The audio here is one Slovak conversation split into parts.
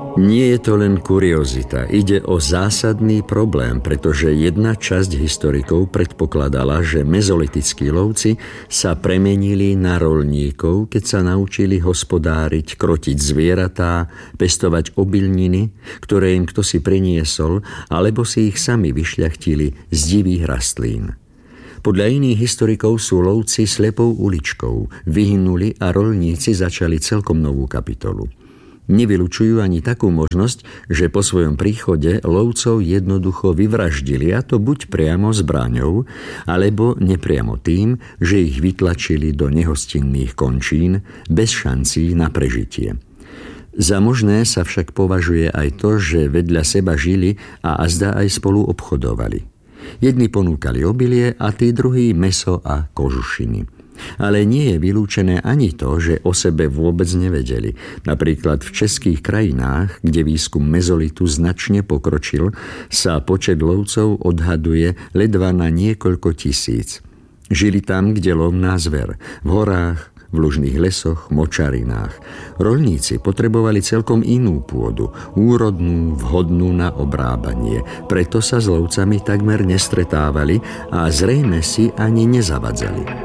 Nie je to len kuriozita, ide o zásadný problém, pretože jedna časť historikov predpokladala, že mezolitickí lovci sa premenili na roľníkov, keď sa naučili hospodáriť, krotiť zvieratá, pestovať obilniny, ktoré im ktosi priniesol, alebo si ich sami vyšľachtili z divých rastlín. Podľa iných historikov sú lovci slepou uličkou, vyhynuli a roľníci začali celkom novú kapitolu. Nevylučujú ani takú možnosť, že po svojom príchode lovcov jednoducho vyvraždili, a to buď priamo zbraňou, alebo nepriamo tým, že ich vytlačili do nehostinných končín bez šancí na prežitie. Za možné sa však považuje aj to, že vedľa seba žili a azda aj spolu obchodovali. Jedni ponúkali obilie a tí druhí mäso a kožušiny. Ale nie je vylúčené ani to, že o sebe vôbec nevedeli. Napríklad v českých krajinách, kde výskum mezolitu značne pokročil, sa počet lovcov odhaduje ledva na niekoľko tisíc. Žili tam, kde lovná zver, v horách, v lužných lesoch, močarinách. Roľníci potrebovali celkom inú pôdu, úrodnú, vhodnú na obrábanie. Preto sa s lovcami takmer nestretávali a zrejme si ani nezavadzali.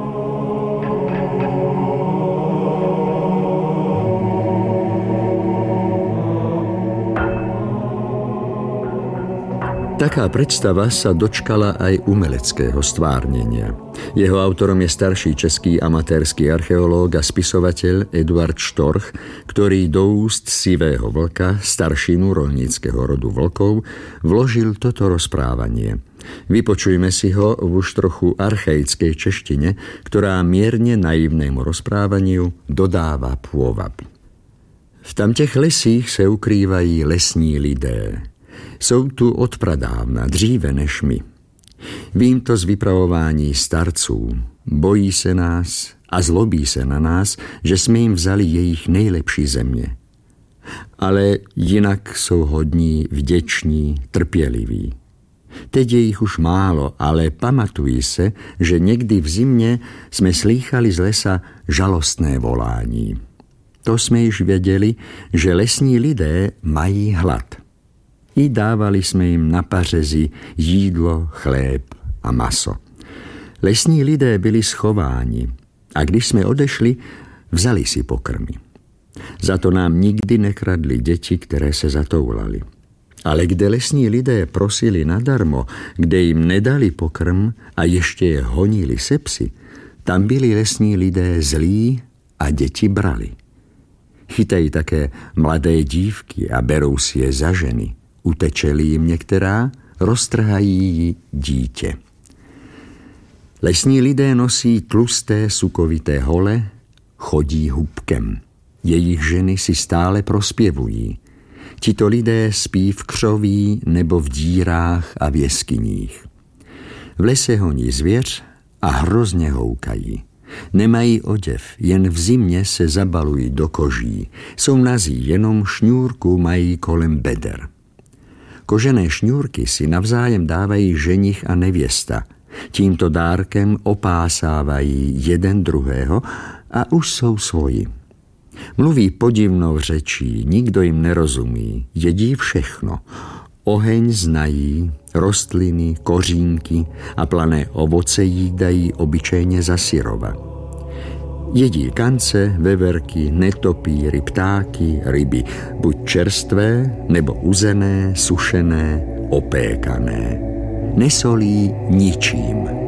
Taká predstava sa dočkala aj umeleckého stvárnenia. Jeho autorom je starší český amatérsky archeológ a spisovateľ Eduard Štorch, ktorý do úst sivého vlka, staršinu roľníckeho rodu vlkov, vložil toto rozprávanie. Vypočujme si ho v už trochu archaickej češtine, ktorá mierne naivnému rozprávaniu dodáva pôvab. V tamtech lesích se ukrývají lesní lidé. Jsou tu od pradávna, dříve než my. Vím to z vypravování starců. Bojí se nás a zlobí se na nás, že jsme jim vzali jejich nejlepší země. Ale jinak jsou hodní, vděční, trpěliví. Teď je jich už málo, ale pamatují se, že někdy v zimě jsme slýchali z lesa žalostné volání. To jsme již věděli, že lesní lidé mají hlad. I dávali jsme jim na pařezi jídlo, chléb a maso. Lesní lidé byli schováni a když jsme odešli, vzali si pokrmy. Za to nám nikdy nekradli děti, které se zatoulali. Ale kde lesní lidé prosili nadarmo, kde jim nedali pokrm a ještě je honili se psy, tam byli lesní lidé zlí a děti brali. Chytají také mladé dívky a berou si je za ženy. Uteče-li jim některá, roztrhají jí dítě. Lesní lidé nosí tlusté sukovité hole, chodí hubkem. Jejich ženy si stále prospěvují. Tito lidé spí v křoví nebo v dírách a v jeskyních. V lese honí zvěř a hrozně houkají. Nemají oděv, jen v zimě se zabalují do koží. Jsou nazí, jenom šňůrku mají kolem beder. Kožené šňůrky si navzájem dávají ženich a nevěsta. Tímto dárkem opásávají jeden druhého a už jsou svoji. Mluví podivnou řečí, nikdo jim nerozumí, jedí všechno. Oheň znají, rostliny, kořínky a plané ovoce jídají obyčejně za syrova. Jedí kance, veverky, netopíry, ptáky, ryby, buď čerstvé, nebo uzené, sušené, opékané. Nesolí ničím.